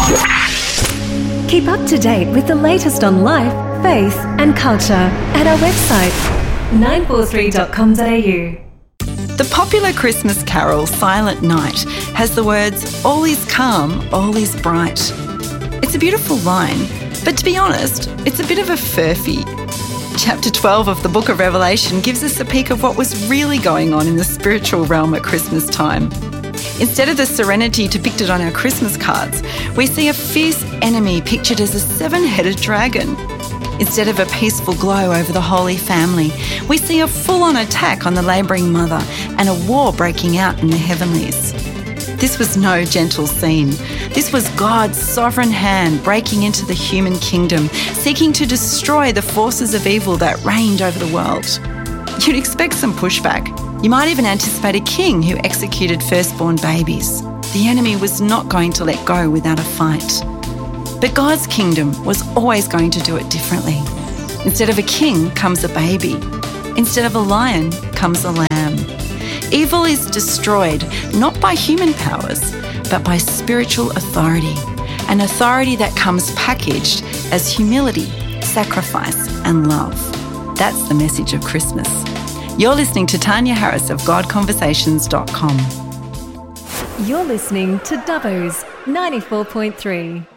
Keep up to date with the latest on life, faith and culture at our website 943.com.au. The popular Christmas carol Silent Night has the words, "All is calm, all is bright." It's a beautiful line, but to be honest, it's a bit of a furphy. Chapter 12 of the book of Revelation gives us a peek of what was really going on in the spiritual realm at Christmas time. Instead of the serenity depicted on our Christmas cards, we see a fierce enemy pictured as a 7-headed dragon. Instead of a peaceful glow over the Holy Family, we see a full-on attack on the labouring mother and a war breaking out in the heavenlies. This was no gentle scene. This was God's sovereign hand breaking into the human kingdom, seeking to destroy the forces of evil that reigned over the world. You'd expect some pushback. You might even anticipate a king who executed firstborn babies. The enemy was not going to let go without a fight. But God's kingdom was always going to do it differently. Instead of a king comes a baby. Instead of a lion comes a lamb. Evil is destroyed not by human powers, but by spiritual authority, an authority that comes packaged as humility, sacrifice and love. That's the message of Christmas. You're listening to Tanya Harris of GodConversations.com. You're listening to Dubbo's 94.3.